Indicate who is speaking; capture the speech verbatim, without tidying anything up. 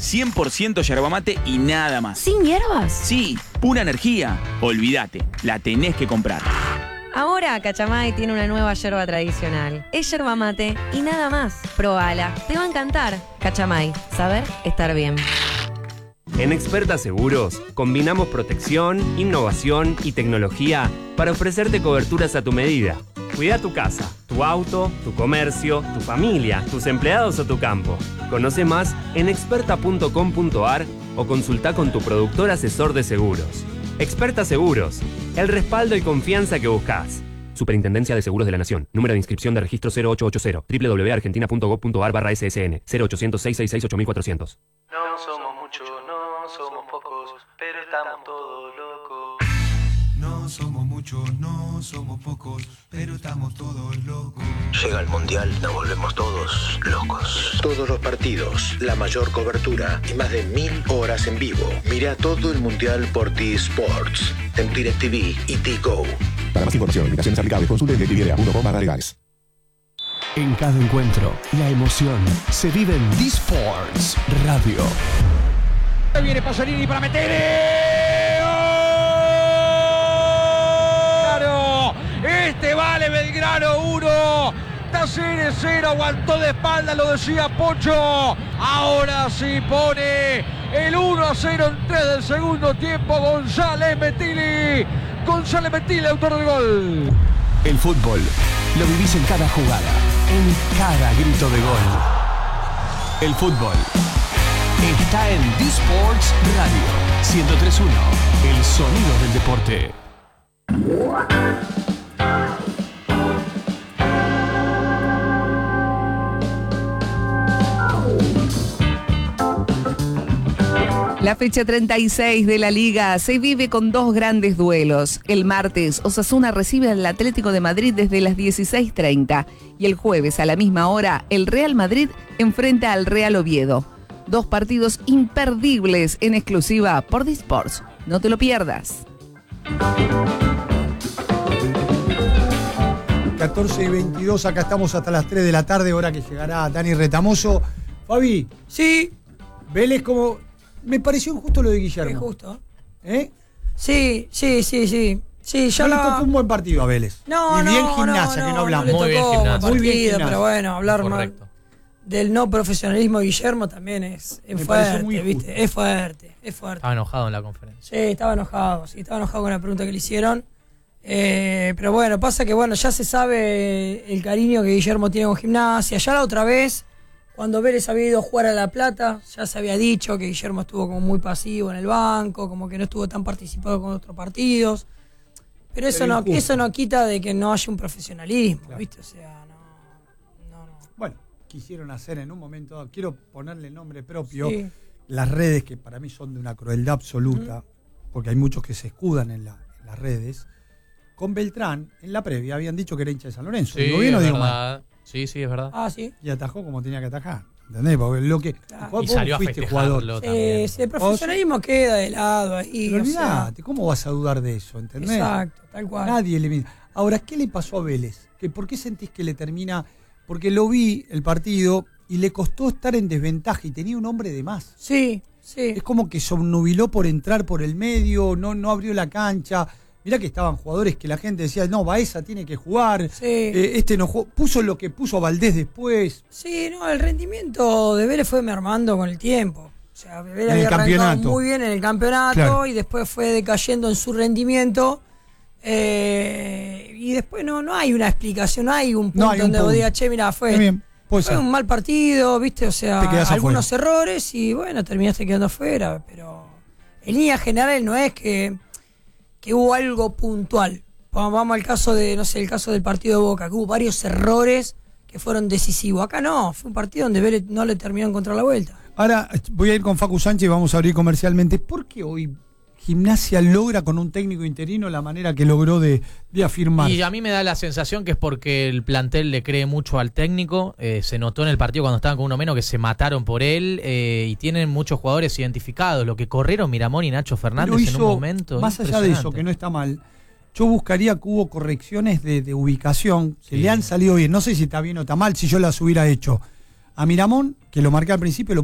Speaker 1: cien por ciento yerba mate y nada más.
Speaker 2: ¿Sin hierbas?
Speaker 1: Sí, pura energía. Olvídate, la tenés que comprar.
Speaker 2: Ahora Cachamay tiene una nueva yerba tradicional. Es yerba mate y nada más. Probala, te va a encantar. Cachamay, saber estar bien.
Speaker 3: En Experta Seguros, combinamos protección, innovación y tecnología para ofrecerte coberturas a tu medida. Cuida tu casa, tu auto, tu comercio, tu familia, tus empleados o tu campo. Conoce más en experta punto com punto a r o consulta con tu productor asesor de seguros. Experta Seguros, el respaldo y confianza que buscas. Superintendencia de Seguros de la Nación. Número de inscripción de registro cero ocho ocho cero. doble u doble u doble u punto argentina punto gob punto a r barra S S N. cero ochocientos, seiscientos sesenta y seis, ocho mil cuatrocientos.
Speaker 4: No somos muchos, no somos pocos, pero estamos todos locos.
Speaker 5: No somos muchos, no somos pocos, pero estamos todos locos.
Speaker 6: Llega el Mundial, nos volvemos todos locos. Todos los partidos, la mayor cobertura y más de mil horas en vivo. Mira todo el Mundial por T-Sports, en DirecTV y T-Go.
Speaker 7: Para más información, invitaciones aplicables, consulte directv punto com barra legales.
Speaker 8: En cada encuentro, la emoción se vive en D-Sports Radio.
Speaker 9: Viene Pasolini para meter. Este vale Belgrano uno, Talleres cero, aguantó de espalda, lo decía Pocho. Ahora sí pone el uno a cero en tres del segundo tiempo. González Metilli, González Metilli, autor del gol.
Speaker 8: El fútbol lo vivís en cada jugada, en cada grito de gol. El fútbol está en D-Sports Radio ciento tres punto uno, el sonido del deporte.
Speaker 10: La fecha treinta y seis de la Liga se vive con dos grandes duelos. El martes, Osasuna recibe al Atlético de Madrid desde las dieciséis treinta y el jueves a la misma hora el Real Madrid enfrenta al Real Oviedo. Dos partidos imperdibles en exclusiva por D-Sports. No te lo pierdas.
Speaker 11: catorce y veintidós, acá estamos hasta las tres de la tarde, hora que llegará Dani Retamoso. Fabi, sí, Vélez como... Me pareció injusto lo de Guillermo.
Speaker 12: Injusto.
Speaker 11: ¿Eh?
Speaker 12: Sí, sí, sí, sí. Sí, yo
Speaker 11: no
Speaker 12: la...
Speaker 11: le tocó un buen partido a Vélez.
Speaker 12: No,
Speaker 11: y
Speaker 12: no,
Speaker 11: bien Gimnasia,
Speaker 12: no,
Speaker 11: que no
Speaker 12: no,
Speaker 11: hablamos.
Speaker 12: no le
Speaker 13: Muy bien
Speaker 12: tocó
Speaker 13: Gimnasia.
Speaker 12: partido,
Speaker 11: Muy bien Gimnasia.
Speaker 12: pero bueno, hablar
Speaker 13: Correcto.
Speaker 12: mal del no profesionalismo de Guillermo también es, es
Speaker 11: Me pareció muy
Speaker 12: fuerte,
Speaker 11: injusto.
Speaker 12: ¿viste? Es fuerte, es fuerte.
Speaker 13: Estaba enojado en la conferencia.
Speaker 12: Sí, estaba enojado, sí, estaba enojado con la pregunta que le hicieron. Eh, pero bueno, pasa que bueno, ya se sabe el cariño que Guillermo tiene con Gimnasia. Ya la otra vez, cuando Vélez había ido a jugar a La Plata, ya se había dicho que Guillermo estuvo como muy pasivo en el banco, como que no estuvo tan participado con otros partidos. Pero eso,
Speaker 11: Pero
Speaker 12: no,
Speaker 11: injusto.
Speaker 12: eso no quita de que no haya un profesionalismo,
Speaker 11: Claro.
Speaker 12: ¿viste? O sea, no, no, no.
Speaker 11: Bueno, quisieron hacer en un momento dado, quiero ponerle nombre propio,
Speaker 12: Sí.
Speaker 11: las redes que para mí son de una crueldad absoluta, porque hay muchos que se escudan en, la, en las redes. Con Beltrán, en la previa, habían dicho que era hincha de San Lorenzo.
Speaker 13: Sí,
Speaker 11: ¿Digo bien o
Speaker 13: es
Speaker 11: digo mal?
Speaker 13: verdad. Sí, sí, es verdad.
Speaker 12: Ah, sí.
Speaker 11: Y atajó como tenía que atajar. ¿Entendés? Porque lo que.
Speaker 12: Claro.
Speaker 11: vos
Speaker 13: Y salió a
Speaker 11: fuiste
Speaker 13: festejarlo
Speaker 11: jugador.
Speaker 13: también.
Speaker 12: Eh, si el profesionalismo queda de lado ahí.
Speaker 11: Pero
Speaker 12: o sea,
Speaker 11: olvidate, ¿cómo vas a dudar de eso? ¿Entendés?
Speaker 12: exacto, tal cual.
Speaker 11: Nadie le mira. Ahora, ¿qué le pasó a Vélez? ¿Que ¿Por qué sentís que le termina? Porque lo vi el partido y le costó estar en desventaja y tenía un hombre de más.
Speaker 12: Sí, sí.
Speaker 11: Es como que se obnubiló por entrar por el medio, no, no abrió la cancha. Mirá que estaban jugadores que la gente decía, no, Baeza tiene que jugar,
Speaker 12: Sí.
Speaker 11: eh, este no jugó. Puso lo que puso Valdés después.
Speaker 12: Sí, no, el rendimiento de Vélez fue mermando con el tiempo. O sea, Vélez
Speaker 11: En el
Speaker 12: había arrancado
Speaker 11: campeonato.
Speaker 12: muy bien en el campeonato
Speaker 11: Claro.
Speaker 12: y después fue decayendo en su rendimiento. Eh, y después no, no hay una explicación, no hay un punto
Speaker 11: No hay un
Speaker 12: donde vos
Speaker 11: punto.
Speaker 12: digas, che, mira, fue,
Speaker 11: Está bien, puede
Speaker 12: fue
Speaker 11: ser.
Speaker 12: un mal partido, ¿viste? O sea,
Speaker 11: Te quedás
Speaker 12: algunos errores y bueno, terminaste quedando afuera. Pero en líneas generales no es que, que hubo algo puntual. Vamos, vamos al caso de, no sé, el caso del partido de Boca, que hubo varios errores que fueron decisivos. Acá no, fue un partido donde Vélez no le terminó de encontrar la vuelta.
Speaker 11: Ahora voy a ir con Facu Sánchez y vamos a abrir comercialmente. ¿Por qué hoy Gimnasia logra con un técnico interino la manera que logró de, de afirmar?
Speaker 13: Y a mí me da la sensación que es porque el plantel le cree mucho al técnico. Eh, se notó en el partido cuando estaban con uno menos que se mataron por él eh, y tienen muchos jugadores identificados. Lo que corrieron Miramón y Nacho Fernández
Speaker 11: Lo hizo,
Speaker 13: en un momento.
Speaker 11: más allá de eso, que no está mal, yo buscaría que hubo correcciones de, de ubicación que
Speaker 13: Sí.
Speaker 11: le han salido bien. No sé si está bien o está mal, si yo las hubiera hecho. A Miramón, que lo marqué al principio, lo